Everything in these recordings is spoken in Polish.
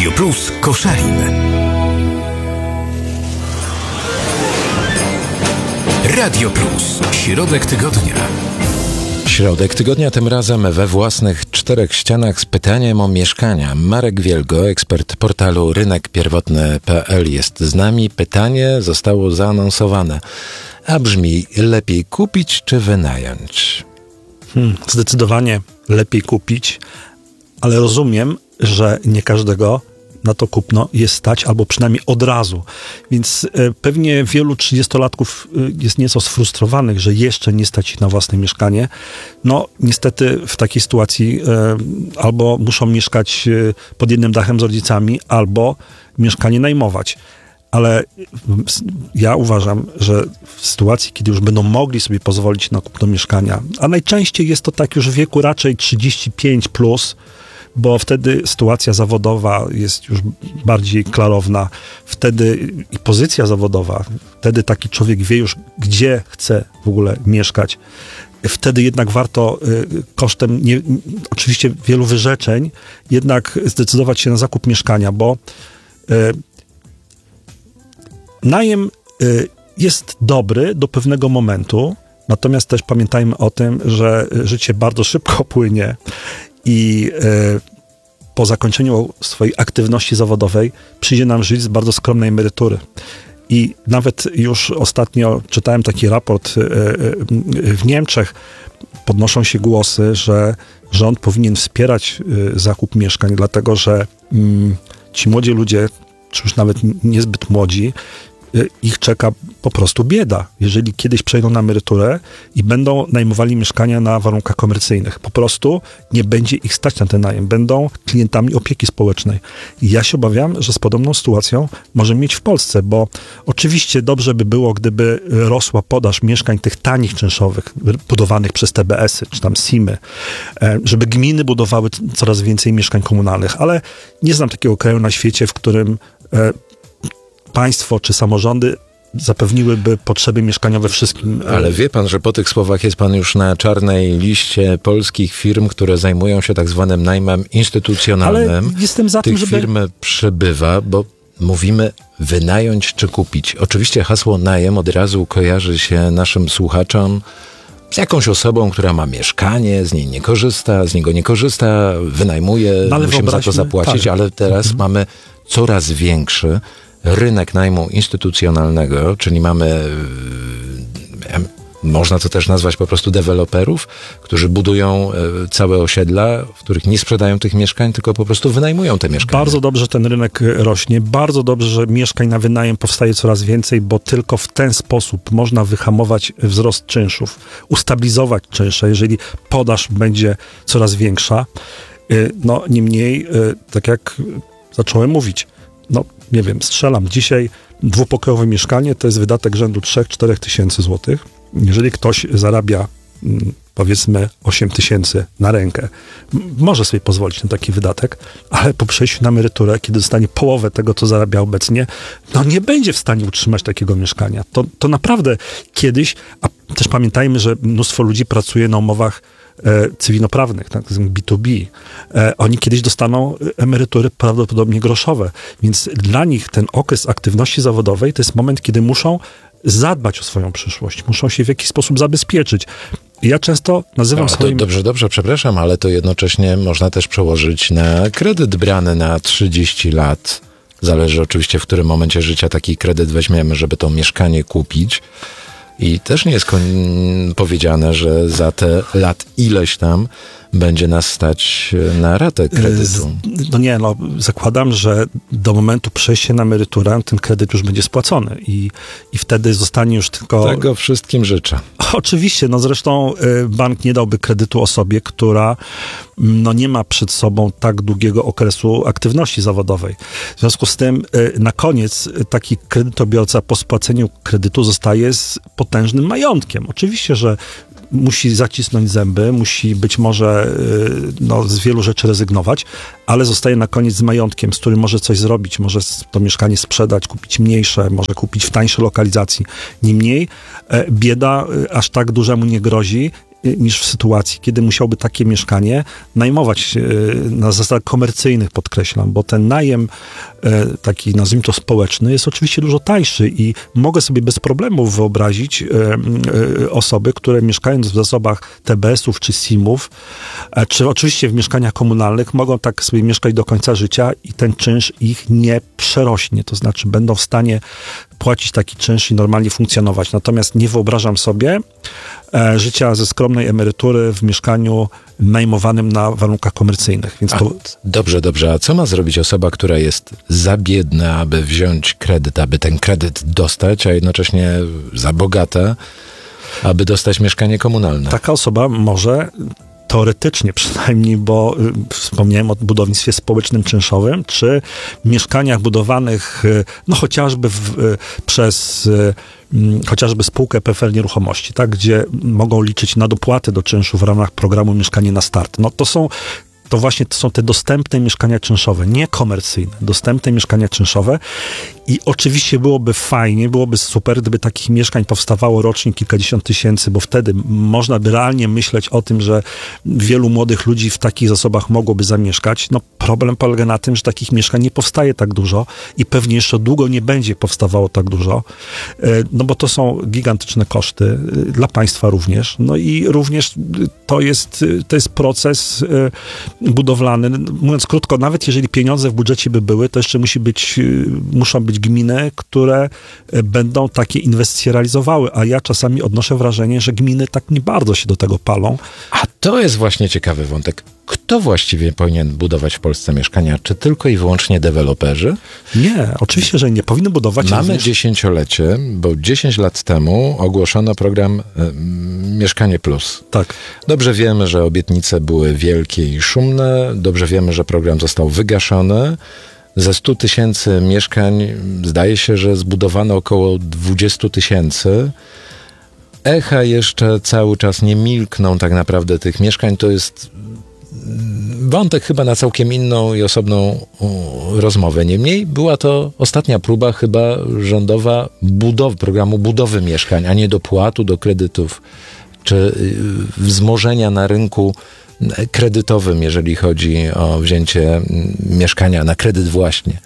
Radio Plus Koszalin. Radio Plus. Środek tygodnia. Środek tygodnia, tym razem we własnych czterech ścianach z pytaniem o mieszkania. Marek Wielgo, ekspert portalu rynekpierwotny.pl jest z nami. Pytanie zostało zaanonsowane, a brzmi: lepiej kupić czy wynająć? Zdecydowanie lepiej kupić, ale rozumiem, że nie każdego na to kupno jest stać, albo przynajmniej od razu. Więc pewnie wielu 30-latków jest nieco sfrustrowanych, że jeszcze nie stać ich na własne mieszkanie. No, niestety w takiej sytuacji albo muszą mieszkać pod jednym dachem z rodzicami, albo mieszkanie najmować. Ale ja uważam, że w sytuacji, kiedy już będą mogli sobie pozwolić na kupno mieszkania, a najczęściej jest to tak już w wieku raczej 35+, bo wtedy sytuacja zawodowa jest już bardziej klarowna, wtedy i pozycja zawodowa, wtedy taki człowiek wie już, gdzie chce w ogóle mieszkać. Wtedy jednak warto kosztem oczywiście wielu wyrzeczeń jednak zdecydować się na zakup mieszkania, bo najem jest dobry do pewnego momentu, natomiast też pamiętajmy o tym, że życie bardzo szybko płynie i po zakończeniu swojej aktywności zawodowej przyjdzie nam żyć z bardzo skromnej emerytury. I nawet już ostatnio czytałem taki raport w Niemczech, podnoszą się głosy, że rząd powinien wspierać zakup mieszkań, dlatego że ci młodzi ludzie, czy już nawet niezbyt młodzi, ich czeka po prostu bieda, jeżeli kiedyś przejdą na emeryturę i będą najmowali mieszkania na warunkach komercyjnych. Po prostu nie będzie ich stać na ten najem. Będą klientami opieki społecznej. I ja się obawiam, że z podobną sytuacją możemy mieć w Polsce, bo oczywiście dobrze by było, gdyby rosła podaż mieszkań tych tanich czynszowych, budowanych przez TBS-y, czy tam SIM-y, żeby gminy budowały coraz więcej mieszkań komunalnych, ale nie znam takiego kraju na świecie, w którym państwo czy samorządy zapewniły potrzeby mieszkaniowe wszystkim. Ale wie pan, że po tych słowach jest pan już na czarnej liście polskich firm, które zajmują się tak zwanym najmem instytucjonalnym. Ale jestem za tym, żeby... Tych firm przybywa, bo mówimy wynająć czy kupić. Oczywiście hasło najem od razu kojarzy się naszym słuchaczom z jakąś osobą, która ma mieszkanie, z niego nie korzysta, wynajmuje, musimy za to zapłacić, tak. Ale teraz mamy coraz większy rynek najmu instytucjonalnego, czyli mamy, można to też nazwać po prostu deweloperów, którzy budują całe osiedla, w których nie sprzedają tych mieszkań, tylko po prostu wynajmują te mieszkania. Bardzo dobrze, że ten rynek rośnie. Bardzo dobrze, że mieszkań na wynajem powstaje coraz więcej, bo tylko w ten sposób można wyhamować wzrost czynszów, ustabilizować czynsze, jeżeli podaż będzie coraz większa. No niemniej, tak jak zacząłem mówić, no nie wiem, strzelam. Dzisiaj dwupokojowe mieszkanie to jest wydatek rzędu 3-4 tysięcy złotych. Jeżeli ktoś zarabia powiedzmy 8 tysięcy na rękę, może sobie pozwolić na taki wydatek, ale po przejściu na emeryturę, kiedy dostanie połowę tego, co zarabia obecnie, no nie będzie w stanie utrzymać takiego mieszkania. To naprawdę kiedyś, a też pamiętajmy, że mnóstwo ludzi pracuje na umowach cywilnoprawnych, tak, B2B. Oni kiedyś dostaną emerytury prawdopodobnie groszowe, więc dla nich ten okres aktywności zawodowej to jest moment, kiedy muszą zadbać o swoją przyszłość, muszą się w jakiś sposób zabezpieczyć. Ja często nazywam swoim... Dobrze, przepraszam, ale to jednocześnie można też przełożyć na kredyt brany na 30 lat. Zależy oczywiście, w którym momencie życia taki kredyt weźmiemy, żeby to mieszkanie kupić. I też nie jest powiedziane, że za te lat ileś tam będzie nas stać na ratę kredytu. Zakładam, że do momentu przejścia na emeryturę ten kredyt już będzie spłacony i wtedy zostanie już tylko... Tego wszystkim życzę. Oczywiście, zresztą bank nie dałby kredytu osobie, która nie ma przed sobą tak długiego okresu aktywności zawodowej. W związku z tym na koniec taki kredytobiorca po spłaceniu kredytu zostaje z potężnym majątkiem. Oczywiście, że musi zacisnąć zęby, musi być może z wielu rzeczy rezygnować, ale zostaje na koniec z majątkiem, z którym może coś zrobić, może to mieszkanie sprzedać, kupić mniejsze, może kupić w tańszej lokalizacji. Niemniej bieda aż tak duża mu nie grozi niż w sytuacji, kiedy musiałby takie mieszkanie najmować na zasadach komercyjnych, podkreślam, bo ten najem taki, nazwijmy to, społeczny jest oczywiście dużo tańszy i mogę sobie bez problemów wyobrazić osoby, które mieszkając w zasobach TBS-ów czy SIM-ów, czy oczywiście w mieszkaniach komunalnych, mogą tak sobie mieszkać do końca życia i ten czynsz ich nie przerośnie, to znaczy będą w stanie płacić taki czynsz i normalnie funkcjonować. Natomiast nie wyobrażam sobie życia ze skromnej emerytury w mieszkaniu najmowanym na warunkach komercyjnych. Więc to... Dobrze. A co ma zrobić osoba, która jest za biedna, aby wziąć kredyt, aby ten kredyt dostać, a jednocześnie za bogata, aby dostać mieszkanie komunalne? Taka osoba może teoretycznie przynajmniej, bo wspomniałem o budownictwie społecznym, czynszowym, czy mieszkaniach budowanych no chociażby przez chociażby spółkę PFR Nieruchomości, tak, gdzie mogą liczyć na dopłaty do czynszu w ramach programu Mieszkanie na Start. No to są te dostępne mieszkania czynszowe, nie komercyjne, dostępne mieszkania czynszowe i oczywiście byłoby fajnie, byłoby super, gdyby takich mieszkań powstawało rocznie kilkadziesiąt tysięcy, bo wtedy można by realnie myśleć o tym, że wielu młodych ludzi w takich zasobach mogłoby zamieszkać. No problem polega na tym, że takich mieszkań nie powstaje tak dużo i pewnie jeszcze długo nie będzie powstawało tak dużo, no bo to są gigantyczne koszty dla państwa również. No i również to jest proces budowlany. Mówiąc krótko, nawet jeżeli pieniądze w budżecie by były, to jeszcze muszą być gminy, które będą takie inwestycje realizowały, a ja czasami odnoszę wrażenie, że gminy tak nie bardzo się do tego palą. A to jest właśnie ciekawy wątek. Kto właściwie powinien budować w Polsce mieszkania? Czy tylko i wyłącznie deweloperzy? Nie, oczywiście, że nie. Powinny budować... Mamy dziesięciolecie, bo 10 lat temu ogłoszono program Mieszkanie Plus. Tak. Dobrze wiemy, że obietnice były wielkie i szumne. Dobrze wiemy, że program został wygaszony. Ze 100 tysięcy mieszkań zdaje się, że zbudowano około 20 tysięcy. Echa jeszcze cały czas nie milkną tak naprawdę tych mieszkań. To jest wątek chyba na całkiem inną i osobną rozmowę. Niemniej była to ostatnia próba chyba rządowa programu budowy mieszkań, a nie dopłatu do kredytów, czy wzmożenia na rynku kredytowym, jeżeli chodzi o wzięcie mieszkania na kredyt właśnie.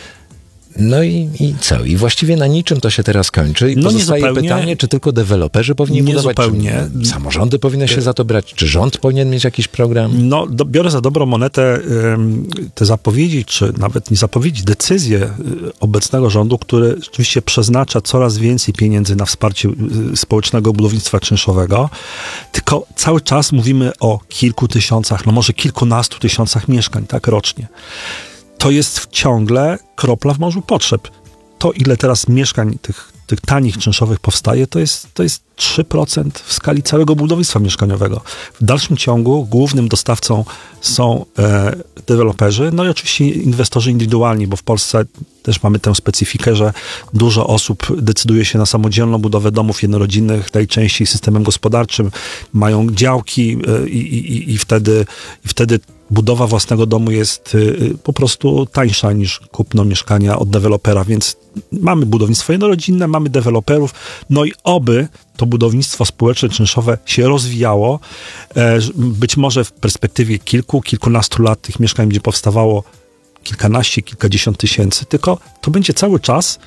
No i co? I właściwie na niczym to się teraz kończy. I pozostaje pytanie, czy tylko deweloperzy powinni budować, zupełnie. Czy samorządy powinny się za to brać, czy rząd powinien mieć jakiś program? No, biorę za dobrą monetę te zapowiedzi, czy nawet nie zapowiedzi, decyzje obecnego rządu, który rzeczywiście przeznacza coraz więcej pieniędzy na wsparcie społecznego budownictwa czynszowego, tylko cały czas mówimy o kilku tysiącach, no może kilkunastu tysiącach mieszkań, tak, rocznie. To jest ciągle kropla w morzu potrzeb. To, ile teraz mieszkań tych tanich czynszowych powstaje, to jest 3% w skali całego budownictwa mieszkaniowego. W dalszym ciągu głównym dostawcą są deweloperzy, no i oczywiście inwestorzy indywidualni, bo w Polsce też mamy tę specyfikę, że dużo osób decyduje się na samodzielną budowę domów jednorodzinnych, najczęściej systemem gospodarczym, mają działki i wtedy budowa własnego domu jest po prostu tańsza niż kupno mieszkania od dewelopera, więc mamy budownictwo jednorodzinne, mamy deweloperów, no i oby to budownictwo społeczne, czynszowe się rozwijało. Być może w perspektywie kilkunastu lat tych mieszkań będzie powstawało kilkanaście, kilkadziesiąt tysięcy, tylko to będzie cały czas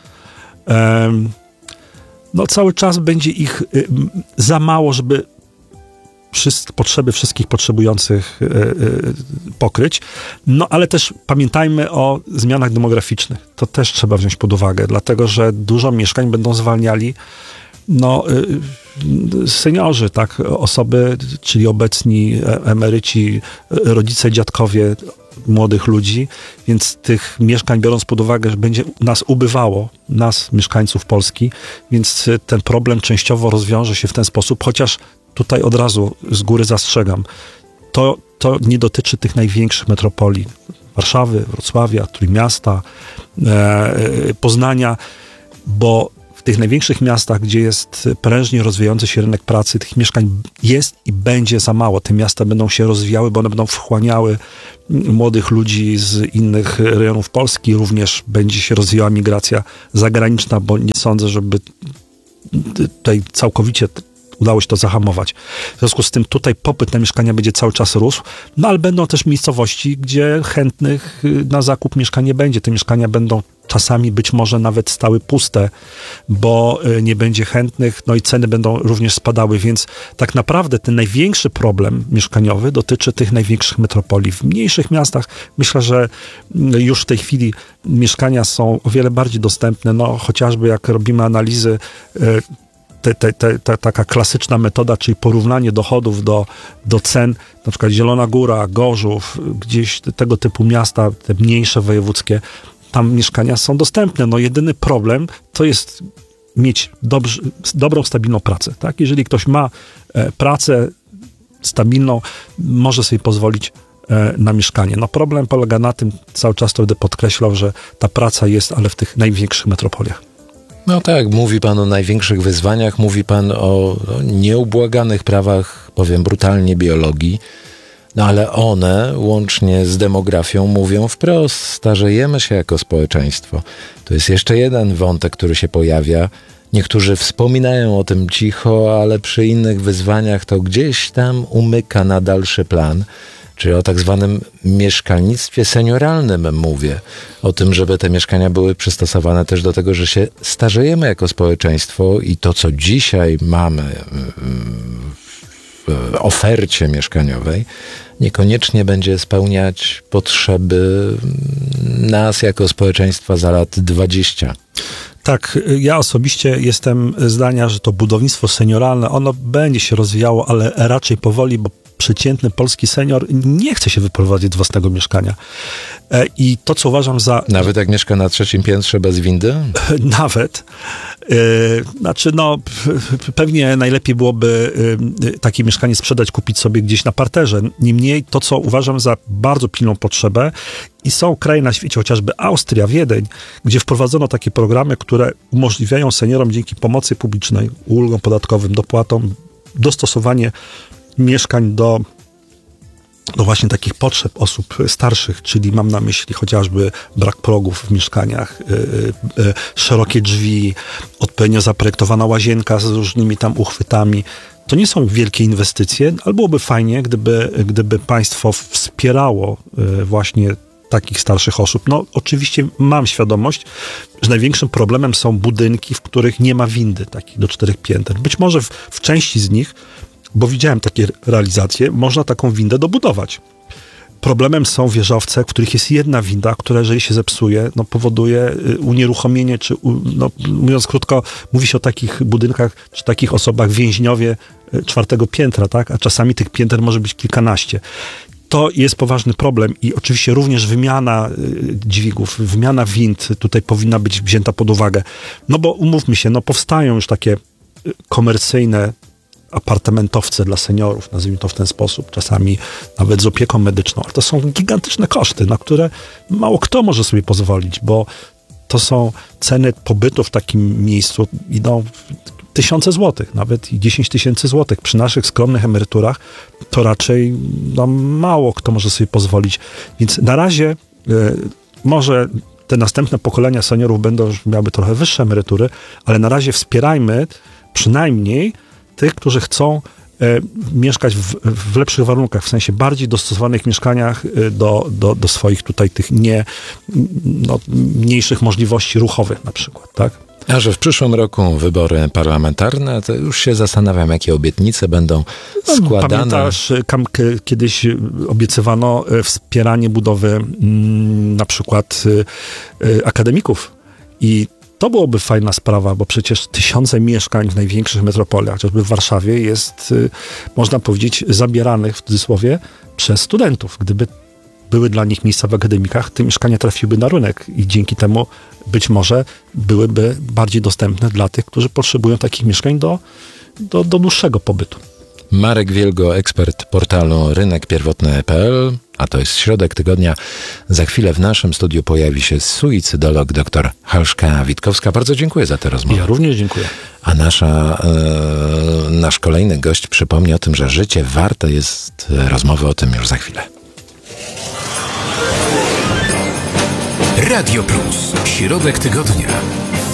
cały czas będzie ich za mało, żeby potrzeby wszystkich potrzebujących pokryć. No ale też pamiętajmy o zmianach demograficznych. To też trzeba wziąć pod uwagę, dlatego że dużo mieszkań będą zwalniali seniorzy, tak, osoby, czyli obecni emeryci, rodzice, dziadkowie młodych ludzi, więc tych mieszkań, biorąc pod uwagę, że będzie nas ubywało, nas, mieszkańców Polski, więc ten problem częściowo rozwiąże się w ten sposób, chociaż tutaj od razu z góry zastrzegam, to nie dotyczy tych największych metropolii, Warszawy, Wrocławia, Trójmiasta, Poznania, bo w tych największych miastach, gdzie jest prężnie rozwijający się rynek pracy, tych mieszkań jest i będzie za mało. Te miasta będą się rozwijały, bo one będą wchłaniały młodych ludzi z innych rejonów Polski. Również będzie się rozwijała migracja zagraniczna, bo nie sądzę, żeby tutaj całkowicie udało się to zahamować. W związku z tym tutaj popyt na mieszkania będzie cały czas rósł, no ale będą też miejscowości, gdzie chętnych na zakup mieszkań nie będzie. Te mieszkania będą czasami być może nawet stały puste, bo nie będzie chętnych, no i ceny będą również spadały, więc tak naprawdę ten największy problem mieszkaniowy dotyczy tych największych metropolii. W mniejszych miastach myślę, że już w tej chwili mieszkania są o wiele bardziej dostępne, no chociażby jak robimy analizy, taka klasyczna metoda, czyli porównanie dochodów do cen, na przykład Zielona Góra, Gorzów, gdzieś tego typu miasta, te mniejsze wojewódzkie, tam mieszkania są dostępne. No jedyny problem to jest mieć dobrą, stabilną pracę. Tak? Jeżeli ktoś ma pracę stabilną, może sobie pozwolić na mieszkanie. No problem polega na tym, cały czas to będę podkreślał, że ta praca jest, ale w tych największych metropoliach. No tak, mówi pan o największych wyzwaniach, mówi pan o nieubłaganych prawach, powiem brutalnie, biologii, no ale one, łącznie z demografią, mówią wprost, starzejemy się jako społeczeństwo. To jest jeszcze jeden wątek, który się pojawia. Niektórzy wspominają o tym cicho, ale przy innych wyzwaniach to gdzieś tam umyka na dalszy plan. Czyli o tak zwanym mieszkalnictwie senioralnym mówię. O tym, żeby te mieszkania były przystosowane też do tego, że się starzejemy jako społeczeństwo i to, co dzisiaj mamy w ofercie mieszkaniowej, niekoniecznie będzie spełniać potrzeby nas jako społeczeństwa za lat 20. Tak, ja osobiście jestem zdania, że to budownictwo senioralne, ono będzie się rozwijało, ale raczej powoli, bo przeciętny polski senior nie chce się wyprowadzić z własnego mieszkania. I to, co uważam za... Nawet jak mieszka na 3. piętrze bez windy? Nawet. Znaczy, no, pewnie najlepiej byłoby takie mieszkanie sprzedać, kupić sobie gdzieś na parterze. Niemniej to, co uważam za bardzo pilną potrzebę i są kraje na świecie, chociażby Austria, Wiedeń, gdzie wprowadzono takie programy, które umożliwiają seniorom dzięki pomocy publicznej, ulgom podatkowym, dopłatom, dostosowanie mieszkań do właśnie takich potrzeb osób starszych, czyli mam na myśli chociażby brak progów w mieszkaniach, szerokie drzwi, odpowiednio zaprojektowana łazienka z różnymi tam uchwytami. To nie są wielkie inwestycje, ale byłoby fajnie, gdyby państwo wspierało właśnie takich starszych osób. No oczywiście mam świadomość, że największym problemem są budynki, w których nie ma windy takich do 4 pięter. Być może w części z nich, bo widziałem takie realizacje, można taką windę dobudować. Problemem są wieżowce, w których jest jedna winda, która jeżeli się zepsuje, no powoduje unieruchomienie, czy mówiąc krótko, mówi się o takich budynkach, czy takich osobach więźniowie 4. piętra, tak? A czasami tych pięter może być kilkanaście. To jest poważny problem i oczywiście również wymiana dźwigów, wymiana wind tutaj powinna być wzięta pod uwagę. No bo umówmy się, no powstają już takie komercyjne apartamentowce dla seniorów, nazwijmy to w ten sposób, czasami nawet z opieką medyczną, ale to są gigantyczne koszty, na które mało kto może sobie pozwolić, bo to są ceny pobytu w takim miejscu, idą tysiące złotych, nawet i 10 000 złotych. Przy naszych skromnych emeryturach to raczej mało kto może sobie pozwolić. Więc na razie może te następne pokolenia seniorów będą już miały trochę wyższe emerytury, ale na razie wspierajmy przynajmniej tych, którzy chcą mieszkać w lepszych warunkach, w sensie bardziej dostosowanych mieszkaniach do swoich tutaj tych mniejszych możliwości ruchowych na przykład, tak? A że w przyszłym roku wybory parlamentarne, to już się zastanawiam, jakie obietnice będą składane. Pamiętasz, kiedyś obiecywano wspieranie budowy na przykład akademików i to byłoby fajna sprawa, bo przecież tysiące mieszkań w największych metropoliach, chociażby w Warszawie, jest, można powiedzieć, zabieranych w cudzysłowie przez studentów. Gdyby były dla nich miejsca w akademikach, te mieszkania trafiłyby na rynek i dzięki temu być może byłyby bardziej dostępne dla tych, którzy potrzebują takich mieszkań do dłuższego pobytu. Marek Wielgo, ekspert portalu rynekpierwotny.pl, a to jest środek tygodnia. Za chwilę w naszym studiu pojawi się suicydolog dr Halszka Witkowska. Bardzo dziękuję za tę rozmowę. Ja również dziękuję. A nasz kolejny gość przypomni o tym, że życie warte jest rozmowy o tym już za chwilę. Radio Plus. Środek tygodnia.